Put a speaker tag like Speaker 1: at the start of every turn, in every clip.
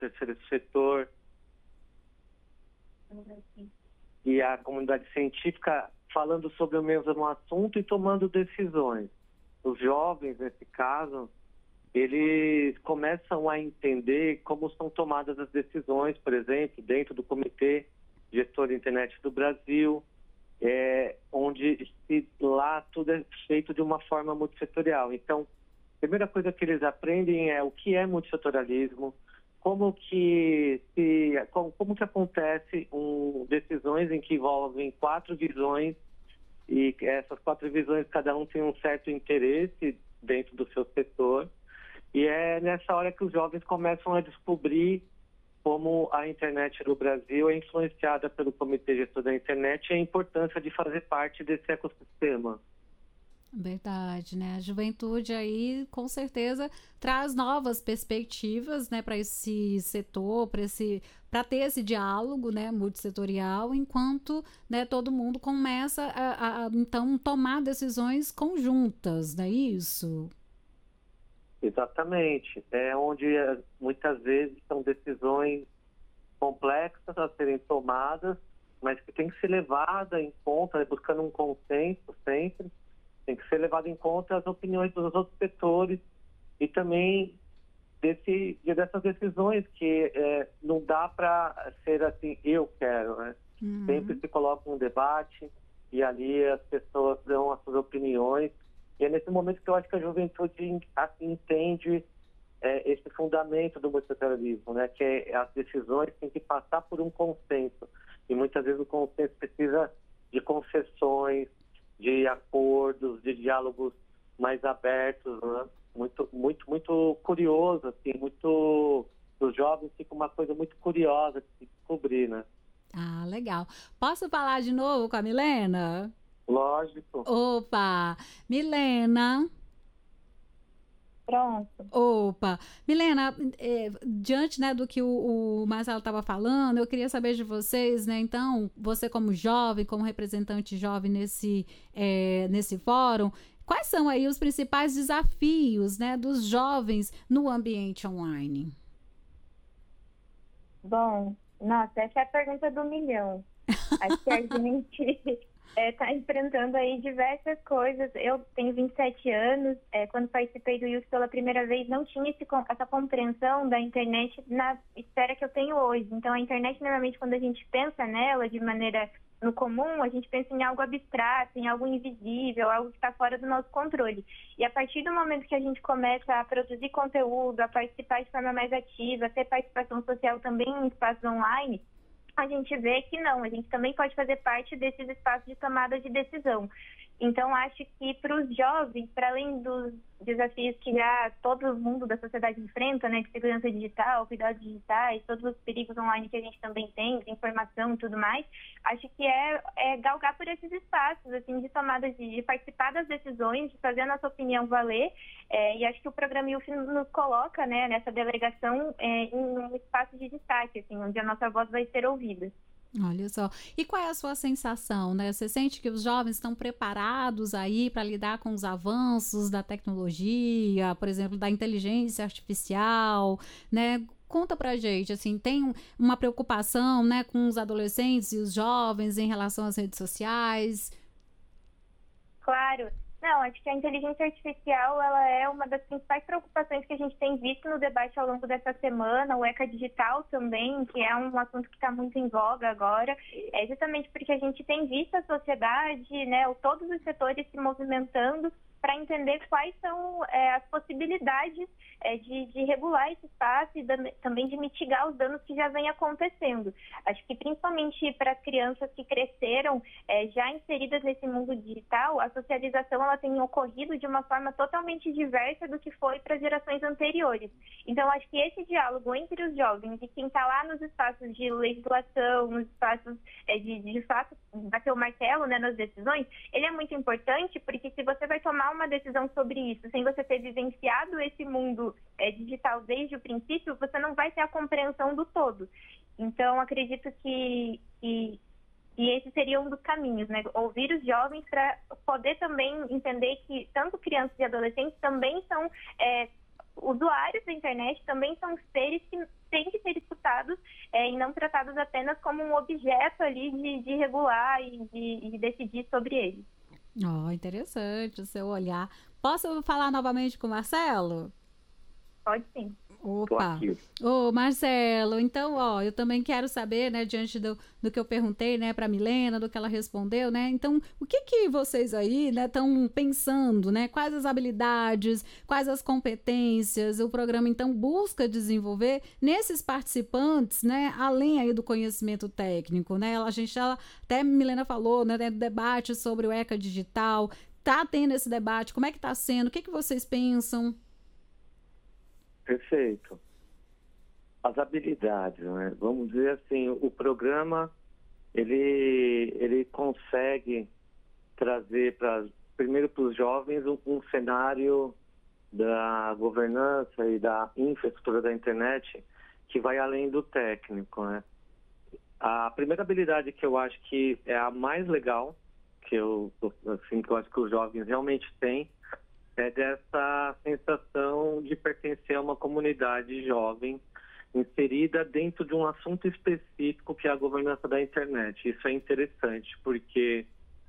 Speaker 1: terceiro setor e a comunidade científica falando sobre o mesmo assunto e tomando decisões. Os jovens, nesse caso, eles começam a entender como são tomadas as decisões, por exemplo, dentro do Comitê Gestor de Internet do Brasil, onde lá tudo é feito de uma forma multissetorial. Então, a primeira coisa que eles aprendem é o que é multissetorialismo, como que acontece decisões em que envolvem 4 visões, e essas 4 visões, cada um tem um certo interesse dentro do seu setor, e é nessa hora que os jovens começam a descobrir como a internet no Brasil é influenciada pelo Comitê Gestor da Internet e a importância de fazer parte desse ecossistema.
Speaker 2: Verdade, né? A juventude aí, com certeza, traz novas perspectivas, né, para esse setor, para ter esse diálogo, né, multissetorial, enquanto, né, todo mundo começa então, tomar decisões conjuntas, não é isso?
Speaker 1: Exatamente. É onde muitas vezes são decisões complexas a serem tomadas, mas que tem que ser levada em conta, buscando um consenso sempre, tem que ser levado em conta as opiniões dos outros setores e também dessas decisões que não dá para ser assim, eu quero, né? Sempre se coloca um debate e ali as pessoas dão as suas opiniões. E é nesse momento que eu acho que a juventude entende esse fundamento do multilateralismo, né? Que as decisões têm que passar por um consenso. E muitas vezes o consenso precisa de concessões, de acordos, de diálogos mais abertos, né? Muito curioso, assim, os jovens ficam uma coisa muito curiosa de se descobrir, né?
Speaker 2: Ah, legal. Posso falar de novo com a Milena?
Speaker 1: Lógico.
Speaker 2: Opa! Milena.
Speaker 3: Pronto.
Speaker 2: Opa! Milena, diante, né, do que o Marcelo estava falando, eu queria saber de vocês, né, então, você como jovem, como representante jovem nesse fórum, quais são aí os principais desafios, né, dos jovens no ambiente online?
Speaker 3: Bom, nossa, essa é a pergunta do milhão. Acho que a gente está enfrentando aí diversas coisas. Eu tenho 27 anos, quando participei do YouSp pela primeira vez, não tinha essa compreensão da internet na esfera que eu tenho hoje. Então, a internet, normalmente, quando a gente pensa nela de maneira no comum, a gente pensa em algo abstrato, em algo invisível, algo que está fora do nosso controle. E a partir do momento que a gente começa a produzir conteúdo, a participar de forma mais ativa, a ter participação social também em espaços online, a gente vê que não, a gente também pode fazer parte desses espaços de tomada de decisão. Então, acho que para os jovens, para além dos desafios que já todo mundo da sociedade enfrenta, né, de segurança digital, cuidados digitais, todos os perigos online que a gente também tem, de informação e tudo mais, acho que é galgar por esses espaços, assim, de tomada de participar das decisões, de fazer a nossa opinião valer, e acho que o programa YouF nos coloca, né, nessa delegação em um espaço de destaque, assim, onde a nossa voz vai ser ouvida.
Speaker 2: Olha só. E qual é a sua sensação, né? Você sente que os jovens estão preparados aí para lidar com os avanços da tecnologia, por exemplo, da inteligência artificial, né? Conta pra gente, assim, tem uma preocupação, né, com os adolescentes e os jovens em relação às redes sociais?
Speaker 3: Claro. Não, acho que a inteligência artificial ela é uma das principais preocupações que a gente tem visto no debate ao longo dessa semana, o ECA Digital também, que é um assunto que está muito em voga agora, justamente porque a gente tem visto a sociedade, né, todos os setores se movimentando para entender quais são as possibilidades de regular esse espaço e também de mitigar os danos que já vêm acontecendo. Acho que principalmente para as crianças que cresceram já inseridas nesse mundo digital, a socialização ela tem ocorrido de uma forma totalmente diversa do que foi para gerações anteriores. Então, acho que esse diálogo entre os jovens e quem está lá nos espaços de legislação, nos espaços de fato bater o martelo, né, nas decisões, ele é muito importante porque se você vai tomar uma decisão sobre isso sem você ter vivenciado esse mundo digital desde o princípio, você não vai ter a compreensão do todo. Então, acredito que esse seria um dos caminhos, né? Ouvir os jovens para poder também entender que tanto crianças e adolescentes também são usuários da internet, também são seres que têm que ser escutados e não tratados apenas como um objeto ali de regular e de decidir sobre eles.
Speaker 2: Interessante o seu olhar. Posso falar novamente com o Marcelo?
Speaker 3: Pode sim.
Speaker 2: Opa! Marcelo, então, eu também quero saber, né, diante do que eu perguntei, né, para Milena, do que ela respondeu, né, então, o que vocês aí, né, estão pensando, né, quais as habilidades, quais as competências o programa, então, busca desenvolver nesses participantes, né, além aí do conhecimento técnico, né, até Milena falou, né, do debate sobre o ECA digital, tá tendo esse debate, como é que tá sendo, o que vocês pensam?
Speaker 1: Perfeito. As habilidades, né? Vamos dizer assim, o programa, ele consegue trazer, primeiro para os jovens, um cenário da governança e da infraestrutura da internet que vai além do técnico, né? A primeira habilidade que eu acho que é a mais legal, que eu acho que os jovens realmente têm, é dessa sensação de pertencer a uma comunidade jovem inserida dentro de um assunto específico que é a governança da internet. Isso é interessante, porque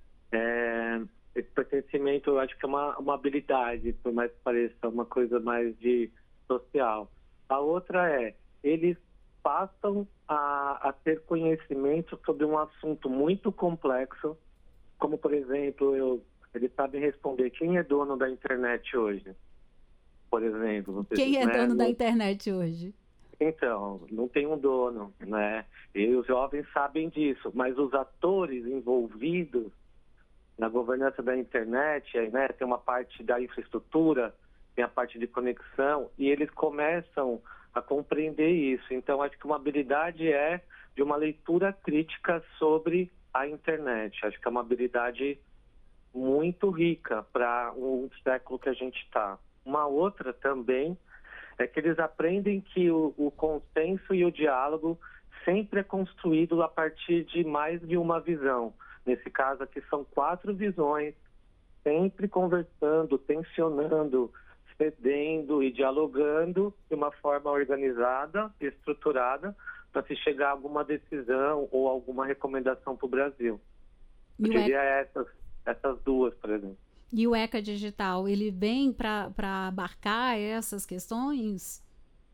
Speaker 1: esse pertencimento eu acho que é uma habilidade, por mais que pareça uma coisa mais de social. A outra eles passam a ter conhecimento sobre um assunto muito complexo, como, por exemplo, eles sabem responder quem é dono da internet hoje, por exemplo.
Speaker 2: Quem é dono da internet hoje?
Speaker 1: Então, não tem um dono, né? E os jovens sabem disso, mas os atores envolvidos na governança da internet, né, tem uma parte da infraestrutura, tem a parte de conexão, e eles começam a compreender isso. Então, acho que uma habilidade é de uma leitura crítica sobre a internet. Acho que é uma habilidade muito rica para o século que a gente está. Uma outra também é que eles aprendem que o consenso e o diálogo sempre é construído a partir de mais de uma visão. Nesse caso aqui são 4 visões, sempre conversando, tensionando, cedendo e dialogando de uma forma organizada, estruturada, para se chegar a alguma decisão ou alguma recomendação para o Brasil. Eu diria essas duas, por exemplo.
Speaker 2: E o ECA Digital, ele vem para abarcar essas questões?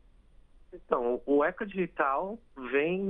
Speaker 1: Então, o ECA Digital vem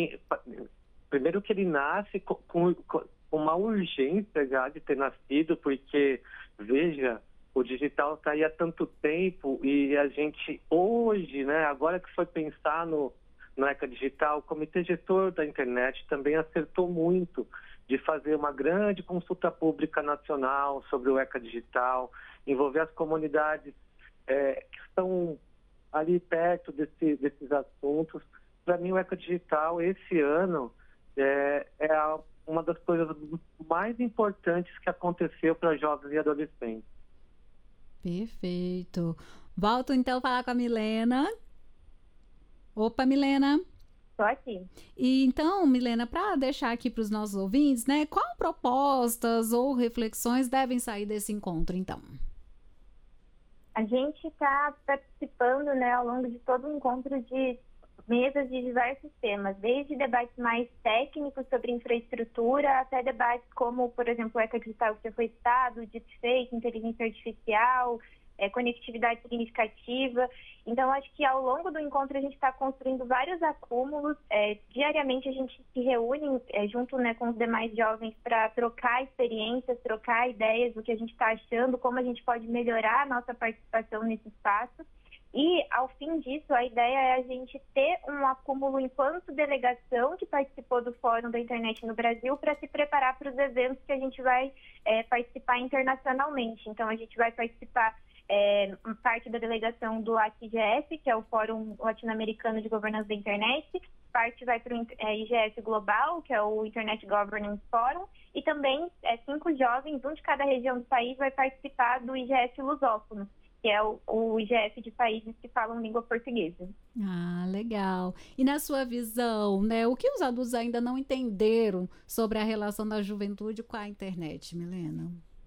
Speaker 1: primeiro que ele nasce com uma urgência já de ter nascido, porque, veja, o digital está aí há tanto tempo e a gente hoje, né, agora que foi pensar no ECA Digital, o Comitê Gestor da Internet também acertou muito de fazer uma grande consulta pública nacional sobre o ECA Digital, envolver as comunidades que estão ali perto desses assuntos. Para mim, o ECA Digital, esse ano, é uma das coisas mais importantes que aconteceu para jovens e adolescentes.
Speaker 2: Perfeito. Volto, então, a falar com a Milena. Opa, Milena.
Speaker 3: Estou aqui.
Speaker 2: E então, Milena, para deixar aqui para os nossos ouvintes, né, qual propostas ou reflexões devem sair desse encontro, então?
Speaker 3: A gente está participando, né, ao longo de todo o encontro de mesas de diversos temas, desde debates mais técnicos sobre infraestrutura até debates como, por exemplo, o ECA Digital que já foi citado, deepfake, inteligência artificial, conectividade significativa. Então, acho que ao longo do encontro a gente está construindo vários acúmulos. Diariamente a gente se reúne junto, né, com os demais jovens para trocar experiências, trocar ideias do que a gente está achando, como a gente pode melhorar a nossa participação nesse espaço. E, ao fim disso, a ideia é a gente ter um acúmulo enquanto delegação que participou do Fórum da Internet no Brasil para se preparar para os eventos que a gente vai participar internacionalmente. Então, a gente vai participar parte da delegação do ACGS, que é o Fórum Latino-Americano de Governança da Internet, parte vai para o IGS Global, que é o Internet Governance Forum, e também 5 jovens, um de cada região do país, vai participar do IGS Lusófono, que é o IGS de países que falam língua portuguesa.
Speaker 2: Ah, legal. E na sua visão, né, o que os adultos ainda não entenderam sobre a relação da juventude com a internet, Milena?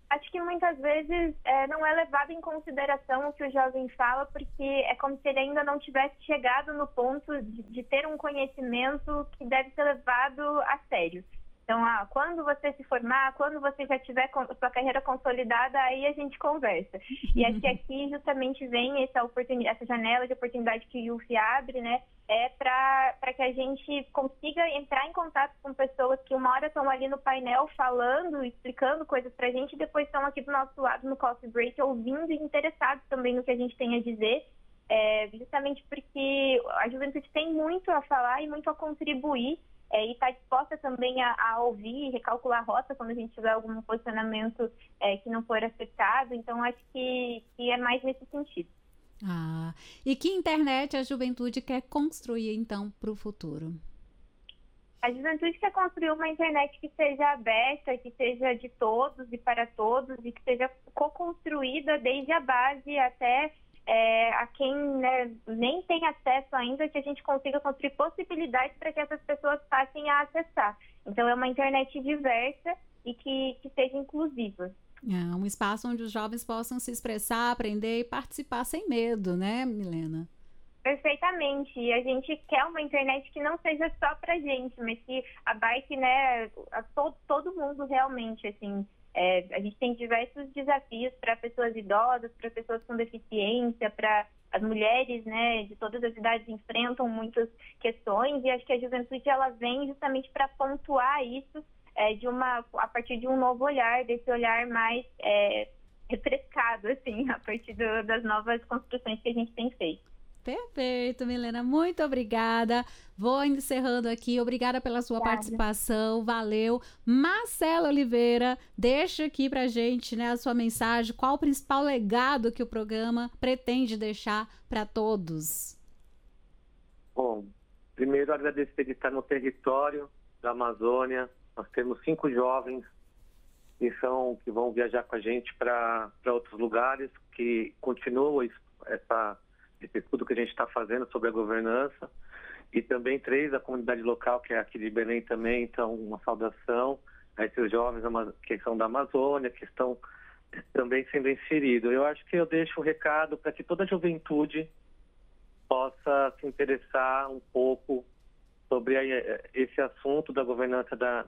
Speaker 3: Acho que muitas vezes não é levado em consideração o que o jovem fala, porque é como se ele ainda não tivesse chegado no ponto de ter um conhecimento que deve ser levado a sério. Então, quando você se formar, quando você já tiver sua carreira consolidada, aí a gente conversa. E acho que aqui justamente vem essa janela de oportunidade que o UF abre, né? Para que a gente consiga entrar em contato com pessoas que uma hora estão ali no painel falando, explicando coisas para a gente, e depois estão aqui do nosso lado no coffee break, ouvindo e interessados também no que a gente tem a dizer. Justamente porque a juventude tem muito a falar e muito a contribuir. E está disposta também a ouvir e recalcular a rota quando a gente tiver algum posicionamento que não for acertado. Então, acho que é mais nesse sentido.
Speaker 2: E que internet a juventude quer construir, então, para o futuro?
Speaker 3: A juventude quer construir uma internet que seja aberta, que seja de todos e para todos, e que seja co-construída desde a base até a quem, né, nem tem acesso ainda, que a gente consiga construir possibilidades para que essas pessoas passem a acessar. Então, é uma internet diversa e que seja inclusiva.
Speaker 2: Um espaço onde os jovens possam se expressar, aprender e participar sem medo, né, Milena?
Speaker 3: Perfeitamente. E a gente quer uma internet que não seja só pra gente, mas que abarque, né, todo mundo realmente, assim. A gente tem diversos desafios para pessoas idosas, para pessoas com deficiência, para as mulheres, né, de todas as idades enfrentam muitas questões, e acho que a juventude ela vem justamente para pontuar isso a partir de um novo olhar, desse olhar mais refrescado, assim, a partir das novas construções que a gente tem feito.
Speaker 2: Perfeito, Milena, muito obrigada. Vou encerrando aqui, obrigada pela sua participação, valeu. Marcela Oliveira, deixa aqui pra gente, né, a sua mensagem, qual o principal legado que o programa pretende deixar para todos?
Speaker 1: Bom, primeiro agradecer de estar no território da Amazônia. Nós temos 5 jovens que vão viajar com a gente para outros lugares, que continuam esse estudo que a gente está fazendo sobre a governança, e também 3 da comunidade local, que é aqui de Belém também. Então, uma saudação a esses jovens que são da Amazônia, que estão também sendo inseridos. Eu acho que eu deixo um recado para que toda a juventude possa se interessar um pouco sobre esse assunto da governança da